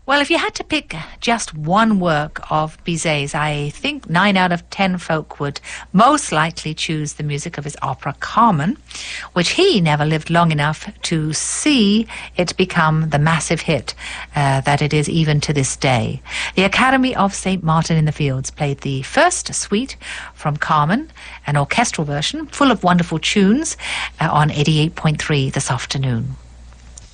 Well, if you had to pick just one work of Bizet's, I think 9 out of 10 folk would most likely choose the music of his opera Carmen, which he never lived long enough to see it become the massive hit that it is even to this day. The Academy of St. Martin in the Fields played the first suite from Carmen, an orchestral version full of wonderful tunes, on 88.3 this afternoon.